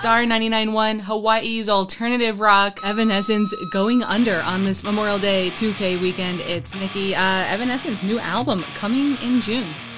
Star 99.1, Hawaii's alternative rock. Evanescence going under on this Memorial Day 2K weekend. It's Nikki. Evanescence new album coming in June.